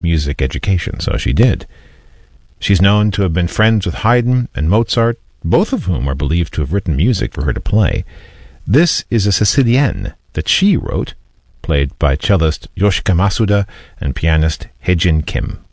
music education, so she did. She's known to have been friends with Haydn and Mozart, both of whom are believed to have written music for her to play. This is a Sicilienne that she wrote, played by cellist Yoshika Masuda and pianist Heijin Kim.